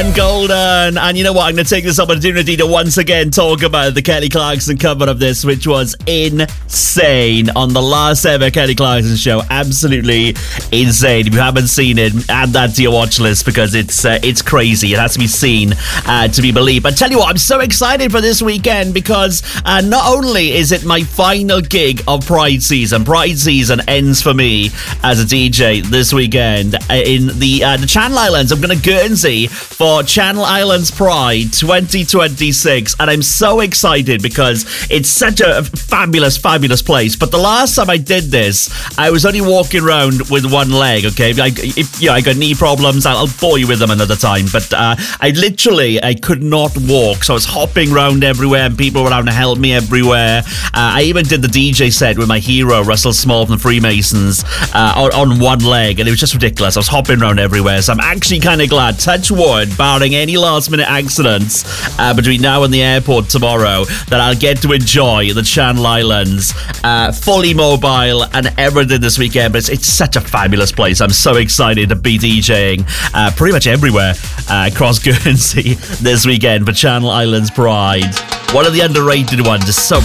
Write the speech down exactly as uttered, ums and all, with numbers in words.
and Golden. And you know what? I'm going to take this opportunity to once again talk about the Kelly Clarkson cover of this, which was insane on the last ever Kelly Clarkson show. Absolutely insane. If you haven't seen it, add that to your watch list because it's uh, it's crazy. It has to be seen uh, to be believed. But tell you what, I'm so excited for this weekend because uh, not only is it my final gig of Pride season, Pride season ends for me as a D J this weekend in the uh, the Channel Islands. I'm going to Guernsey for Channel Islands Pride twenty twenty-six, and I'm so excited because it's such a fabulous, fabulous place. But the last time I did this, I was only walking around with one leg. Okay, I, if, yeah, I got knee problems. I'll, I'll bore you with them another time. But uh, I literally I could not walk, so I was hopping around everywhere, and people were around to help me everywhere. Uh, I even did the D J set with my hero Russell Small from the Freemasons uh, on, on one leg, and it was just ridiculous. I was hopping around everywhere, so I'm actually kind of glad, touch wood, barring any last minute accidents uh, between now and the airport tomorrow, that I'll get to enjoy the Channel Islands uh, fully mobile and everything this weekend. But it's, it's such a fabulous place. I'm so excited to be DJing uh, pretty much everywhere uh, across Guernsey this weekend for Channel Islands Pride. One of the underrated ones. Is so